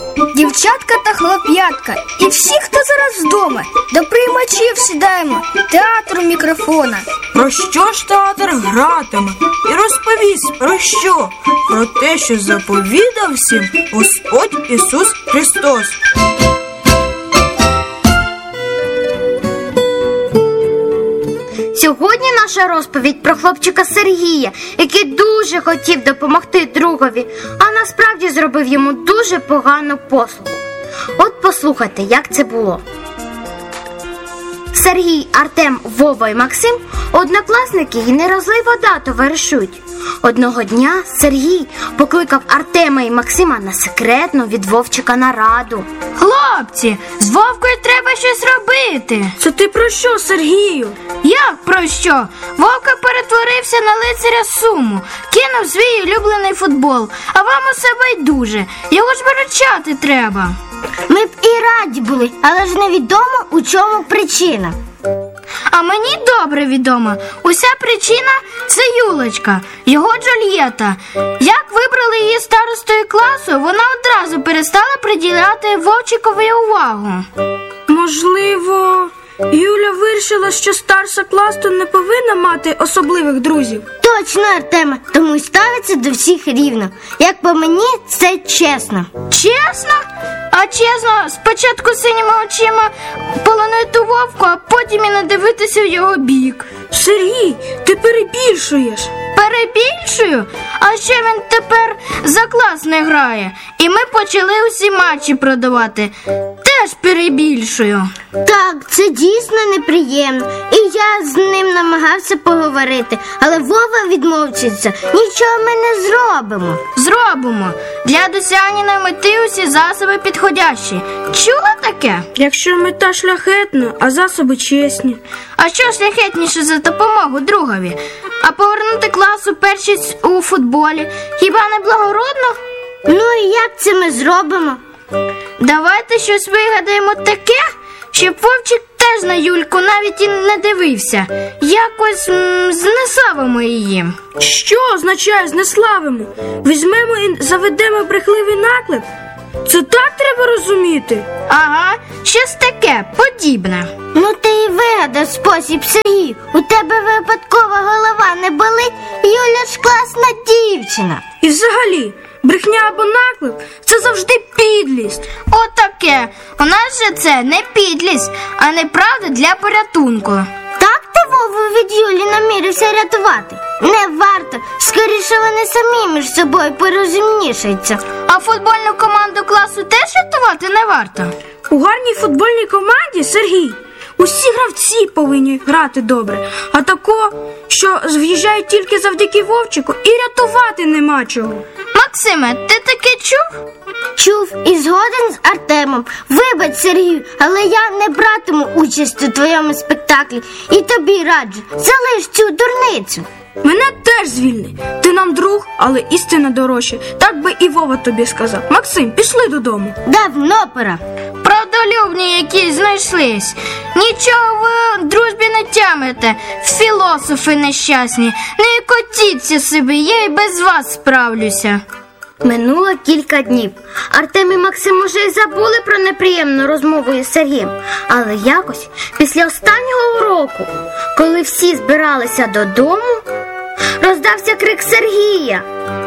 Дівчатка та хлоп'ятка і всі, хто зараз вдома, до приймачів сідаємо, театру мікрофона. Про що ж театр гратиме? І розповість про що? Про те, що заповідав всім Господь Ісус Христос. Сьогодні наша розповідь про хлопчика Сергія, який дуже хотів допомогти другові, а насправді зробив йому дуже погану послугу. От послухайте, як це було. Сергій, Артем, Вова і Максим – однокласники і не розлий вода товаришують. Одного дня Сергій покликав Артема і Максима на секретну від Вовчика нараду. Хлопці, з Вовкою треба щось робити. Це ти про що, Сергію? Як про що? Вовка перетворився на лицаря Суму, кинув свій улюблений футбол, а вам усе байдуже. Його ж виручати треба. Ми б і раді були, але ж невідомо, у чому причина. А мені добре відомо. Уся причина – це Юлечка, його Джульєта. Як вибрали її старостою класу, вона одразу перестала приділяти Вовчикові увагу. Можливо, Юля вирішила, що старша класу не повинна мати особливих друзів. Точно, Артема, тому й ставиться до всіх рівно. Як по мені, це чесно. Чесно? А чесно, спочатку синіми очима полонити Вовку, а потім і не дивитися в його бік. Сергій, ти перебільшуєш. Перебільшую? А ще він тепер за клас не грає. І ми почали усі матчі продавати. Теж перебільшую. Так, це дійсно неприємно. І я з ним намагався поговорити, але Вова відмовчиться. Нічого ми не зробимо. Зробимо. Для досягнення мети усі засоби підходящі. Чула таке? Якщо мета шляхетна, а засоби чесні. А що шляхетніше за допомогу другові? А повернути класу першість у футболі хіба не благородно? Ну і як це ми зробимо? Давайте щось вигадаємо таке, щоб Вовчик теж на Юльку навіть і не дивився. Якось знеславимо її. Що означає знеславимо? Візьмемо і заведемо брехливий наклеп? Це так треба розуміти? Ага, щось таке, подібне. Ну ти і вигадав спосіб, Сергій. У тебе випадкова голова не болить? Юля ж класна дівчина. І взагалі, брехня або наклеп – це завжди підлість. Отаке. У нас же це не підлість, а неправда для порятунку. Так ти Вову від Юлі намірився рятувати? Не варто. Скоріше вони самі між собою порозумнішаються. А футбольну команду класу теж рятувати не варто? У гарній футбольній команді, Сергій, усі гравці повинні грати добре. А тако, що в'їжджають тільки завдяки Вовчику, і рятувати нема чого. Максиме, ти таке чув? Чув і згоден з Артемом. Вибач, Сергію, але я не братиму участь у твоєму спектаклі. І тобі раджу, залиш цю дурницю. Мене теж звільни. Ти нам друг, але істина дорожча. Так би і Вова тобі сказав. Максим, пішли додому. Давно пора. Правдолюбні якісь знайшлись. Нічого ви в дружбі не тямите. Філософи нещасні. Не котіться собі, я й без вас справлюся. Минуло кілька днів. Артем і Максим уже й забули про неприємну розмову із Сергієм. Але якось, після останнього уроку, коли всі збиралися додому, роздався крик Сергія.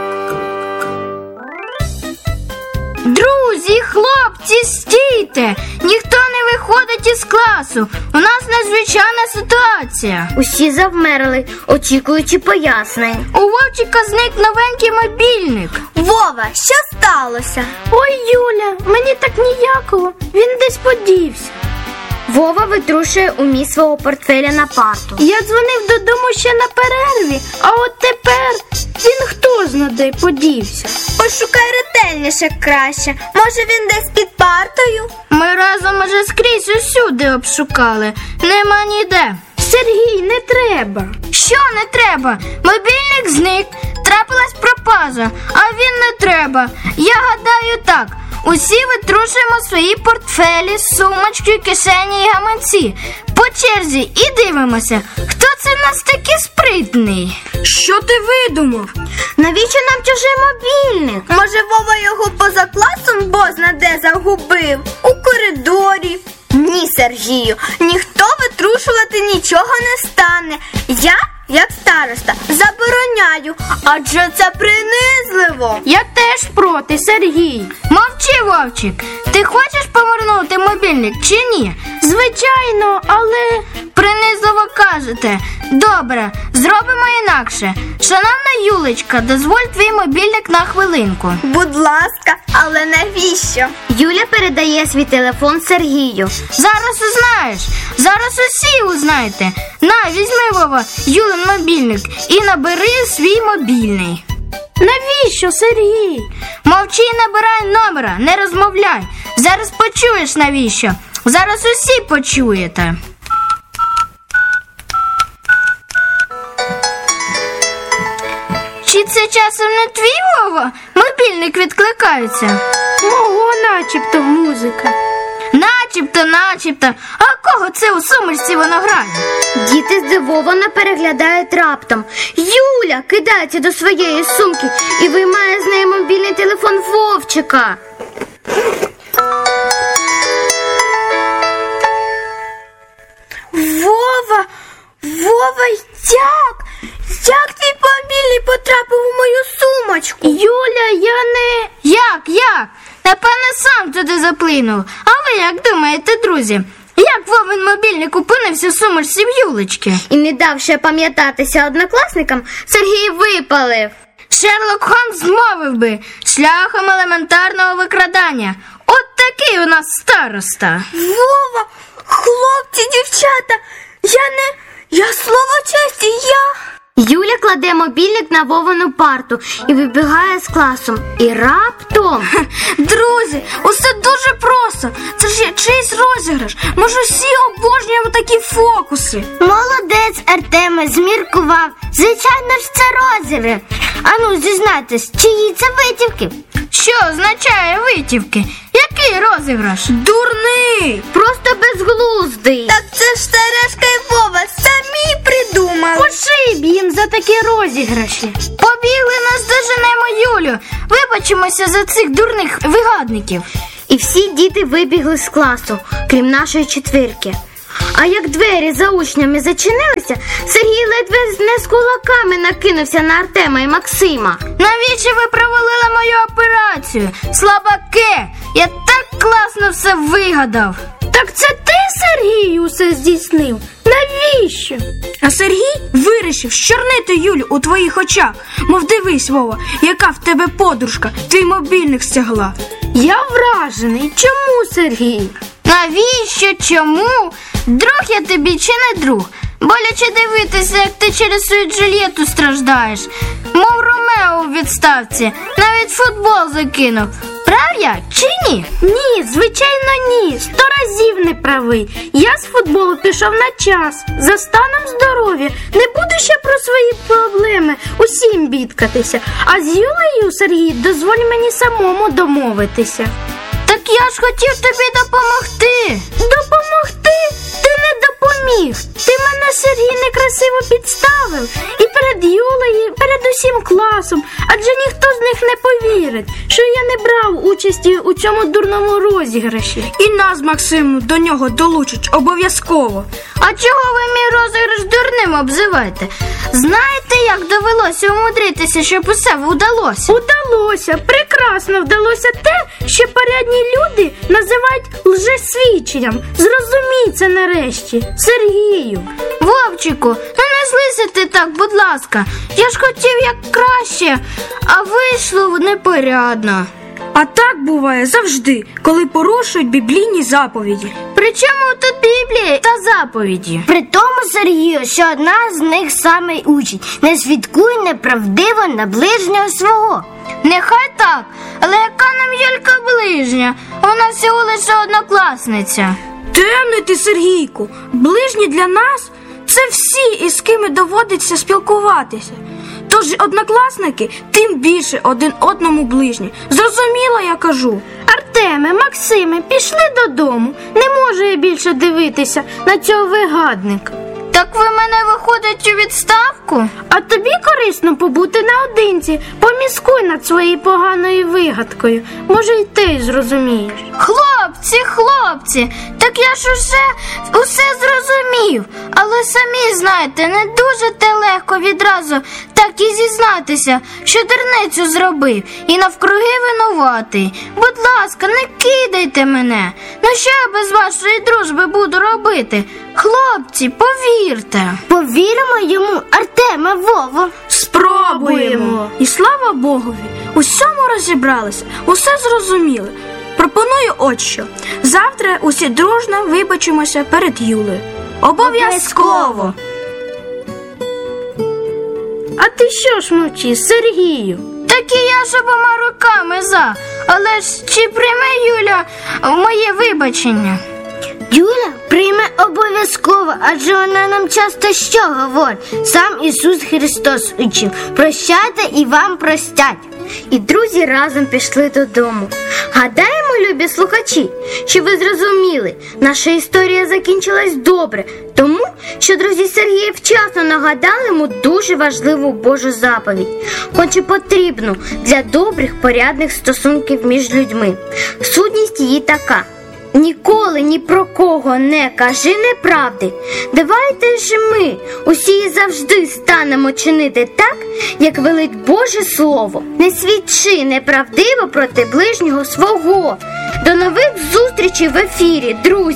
Друзі, хлопці, стійте! Ніхто не виходить із класу. У нас надзвичайна ситуація. Усі завмерли, очікуючи пояснень. У Вовчика зник новенький мобільник. Вова, що сталося? Ой, Юля, мені так ніяково. Він десь подівся. Вова витрушує умі свого портфеля на парту. Я дзвонив додому ще на перерві, а от тепер він хто зна де подівся. Пошукай ретельніше краще. Може він десь під партою? Ми разом уже скрізь усюди обшукали. Нема ніде. Сергій, не треба. Що не треба? Мобільник зник, трапилась пропажа, а він не треба. Я гадаю так. Усі витрушуємо свої портфелі, сумочки, кишені і гаманці. По черзі і дивимося, хто це в нас такий спритний. Що ти видумав? Навіщо нам чужий мобільник? Може, Вова його поза класом бозна де загубив? У коридорі? Ні, Сергію, ніхто витрушувати нічого не стане. Я, як староста, забороняю, адже це принизливо. Я теж проти, Сергій. Мовчи, Вовчик. Ти хочеш повернути мобільник чи ні? Звичайно, але... Принизливо кажете. Добре, зробимо інакше. Шановна Юлечка, дозволь твій мобільник на хвилинку. Будь ласка, але навіщо? Юля передає свій телефон Сергію. Зараз узнаєш. Зараз усі узнаєте. На, візьми, Вова, Юлин мобільник і набери свій мобільний. Навіщо, Сергій? Мовчи і набирай номера, не розмовляй. Зараз почуєш навіщо. Зараз усі почуєте. Чи це часом не твій, Вова? Мобільник відкликається. Мого начебто музика. Начебто. А кого це у сумочці воно грає? Діти здивовано переглядають раптом. Юля кидається до своєї сумки і виймає з неї мобільний телефон Вовчика. Вова, як твій мобільний потрапив у мою сумочку? Юля, я не... Як? Напевне, сам туди заплинув. А ви як думаєте, друзі? Як Вовин мобільник опинився в сумочці в Юлечки? І не давши пам'ятатися однокласникам, Сергій випалив. Шерлок Холмс змовив би шляхом елементарного викрадання. От такий у нас староста. Вова, хлопці, дівчата, я слово честі, Юля кладе мобільник на Вовину парту і вибігає з класу. І раптом... Друзі, усе дуже просто. Це ж чийсь розіграш. Ми ж усі обожнюємо такі фокуси. Молодець, Артеме, зміркував. Звичайно ж, це розіграш. Ану, зізнайтесь, чиї це витівки? Що означає витівки? Який розіграш? Дурний! Просто безглуздий. Так це ж Сережка і Вова самі придумали. Пошиб їм за такі розіграші. Побігли, наздоженемо Юлю. Вибачимося за цих дурних вигадників. І всі діти вибігли з класу, крім нашої четвірки. А як двері за учнями зачинилися, Сергій ледве не з кулаками накинувся на Артема і Максима. Навіщо ви провалили мою операцію? Слабаки! Я так класно все вигадав. Так це ти, Сергій, усе здійснив? Навіщо? А Сергій вирішив щорнити Юлю у твоїх очах. Мов дивись, Вова, яка в тебе подружка, твій мобільник стягла. Я вражений. Чому, Сергій? Навіщо? Чому? Друг я тобі чи не друг? Боляче дивитися, як ти через свою Джульєту страждаєш. Мов Ромео у відставці. Навіть футбол закинув. Прав я чи ні? Ні, звичайно ні. 100 разів не правий. Я з футболу пішов на час. За станом здоров'я. Не буду ще про свої проблеми усім бідкатися. А з Юлею, Сергій, дозволь мені самому домовитися. Так я ж хотів тобі допомогти. Допомогти? Ти не допоміг. Ти мене, Сергій, некрасиво підставив. І перед Юлею, і перед усім класом. Адже ніхто з них не повірить, що я не брав участі у цьому дурному розіграші. І нас, Максиму, до нього долучать обов'язково. А чого ви мій розіграш дурним обзиваєте? Знаєте, як довелося умудритися, щоб усе вдалося? Удалося, прекрасно вдалося те, що порядні люди називають лжесвідченням. Зрозумій це нарешті, Сергію. Вовчику, не злися ти так, будь ласка. Я ж хотів як краще, а вийшло непорядно. А так буває завжди, коли порушують біблійні заповіді. При чому тут Біблія та заповіді? При тому, Сергію, що одна з них саме й учить: не свідкуй неправдиво на ближнього свого. Нехай так, але яка нам Юлька ближня? Вона всього лише однокласниця. Темний ти, Сергійку. Ближні для нас – це всі, із ким доводиться спілкуватися. Тож однокласники тим більше один одному ближні. Зрозуміло, я кажу. Артеме, Максиме, пішли додому. Не можу я більше дивитися на цього вигадника. Так ви мене, виходить, у відставку? А тобі корисно побути наодинці. Поміскуй над своєю поганою вигадкою. Може, й ти зрозумієш. Хлопці, так я ж усе зрозумів. Але самі знаєте, не дуже те легко відразу так і зізнатися, що дурницю зробив і навкруги винуватий. Будь ласка, не кидайте мене. Ну що я без вашої дружби буду робити? Хлопці, повірте. Повіримо йому, Артеме, Вово. Спробуємо. І слава Богові, у всьому розібралися, усе зрозуміли. Пропоную от що. Завтра усі дружно вибачимося перед Юлею. Обов'язково! А ти що ж мовчиш, Сергію? Так і я ж обома руками за. Але ж чи прийме Юля моє вибачення? Юля прийме обов'язково, адже вона нам часто що говорить? Сам Ісус Христос учив: прощайте і вам простять. І друзі разом пішли додому. Гадаємо, любі слухачі, що ви зрозуміли, наша історія закінчилась добре, тому що друзі Сергія вчасно нагадали йому дуже важливу Божу заповідь, хоч і потрібну для добрих, порядних стосунків між людьми. Сутність її така: ніколи ні про кого не кажи неправди. Давайте ж ми усі і завжди станемо чинити так, як велить Боже Слово. Не свідчи неправдиво проти ближнього свого. До нових зустрічей в ефірі, друзі!